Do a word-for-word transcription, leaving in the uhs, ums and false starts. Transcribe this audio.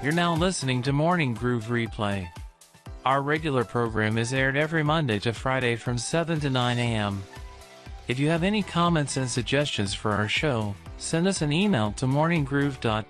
You're now listening to Morning Groove Replay. Our regular program is aired every Monday to Friday from seven to nine a m If you have any comments and suggestions for our show, send us an email to morning groove dot